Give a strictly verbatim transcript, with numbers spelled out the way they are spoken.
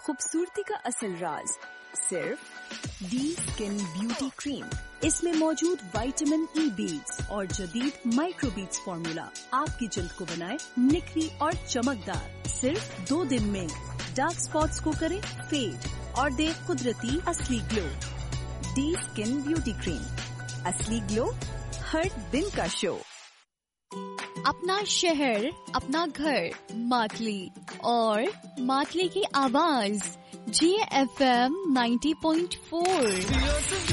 खूबसूरती का असल राज सिर्फ डी स्किन ब्यूटी क्रीम। इसमें मौजूद विटामिन ई बीड्स और जदीद माइक्रो बीड्स फॉर्मूला आपकी जल्द को बनाए निखरी और चमकदार। सिर्फ दो दिन में डार्क स्पॉट्स को करे फेड और दे कुदरती असली glow. D skin beauty cream, असली ग्लो हर दिन का शो। अपना शहर, अपना घर, मातली और मातली की आवाज जी F M ninety point four.